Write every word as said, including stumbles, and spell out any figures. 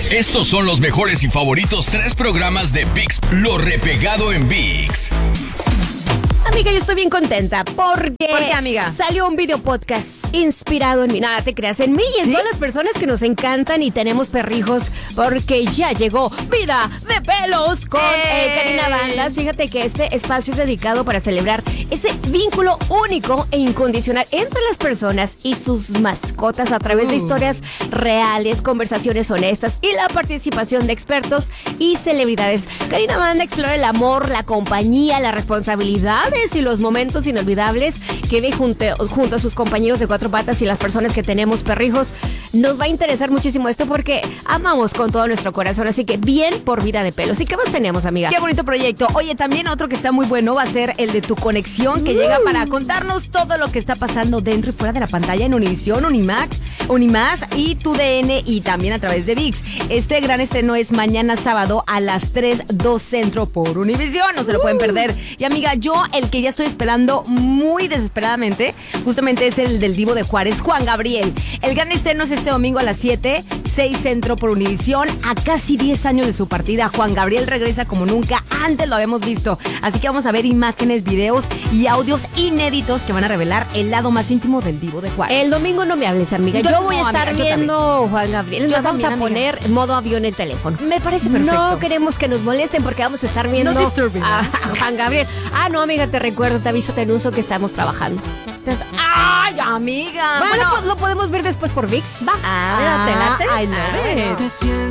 Estos son los mejores y favoritos tres programas de ViX, lo repegado en ViX. Amiga, yo estoy bien contenta porque ¿Por qué, amiga? Salió un video podcast inspirado en mí. Nada, te creas, en mí y en ¿Sí? todas las personas que nos encantan y tenemos perrijos, porque ya llegó Vida de Pelos con eh, Karina Bandas. Fíjate que este espacio es dedicado para celebrar ese vínculo único e incondicional entre las personas y sus mascotas a través Uh. de historias reales, conversaciones honestas y la participación de expertos y celebridades. Karina Banda explora el amor, la compañía, las responsabilidades y los momentos inolvidables que ve junto, junto a sus compañeros de cuatro patas y las personas que tenemos perrijos. Nos va a interesar muchísimo esto porque amamos con todo nuestro corazón, así que bien por Vida de Pelos. ¿Y qué más tenemos, amiga? Qué bonito proyecto. Oye, también otro que está muy bueno va a ser el de Tu Conexión, que llega para contarnos todo lo que está pasando dentro y fuera de la pantalla en Univisión, Unimax, Unimás y Tu D N y también a través de ViX. Este gran estreno es mañana sábado a las tres, dos centro por Univisión. No se lo pueden perder. Y amiga, yo el que ya estoy esperando muy desesperadamente, justamente es el del Divo de Juárez, Juan Gabriel. El gran estreno es este domingo a las siete, seis centro por Univisión. A casi diez años de su partida, Juan Gabriel regresa como nunca antes lo habíamos visto. Así que vamos a ver imágenes, videos y audios inéditos que van a revelar el lado más íntimo del Divo de Juárez. El domingo no me hables, amiga. Yo, Yo voy no, a estar amiga, yo viendo Juan Gabriel. Yo Nos vamos también, a amiga. poner modo avión el teléfono. Me parece perfecto. No queremos que nos molesten porque vamos a estar viendo No disturbing, a, ¿no? a Juan Gabriel. Ah, no, amiga, te recuerdo, te aviso, te anuncio que estamos trabajando. ¡Ay, amiga! Bueno, Bueno, pues lo podemos ver después por ViX. Va. Ah, ¿te late? I love Ah, it. bueno.